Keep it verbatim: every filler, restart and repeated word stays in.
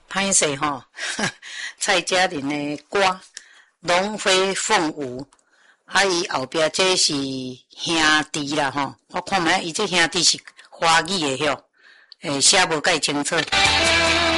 歹势吼，蔡佳玲的歌《龙飞凤舞》，啊，伊后壁这是兄弟啦吼，我看觅伊这兄弟是华语的吼，诶，写无介清楚。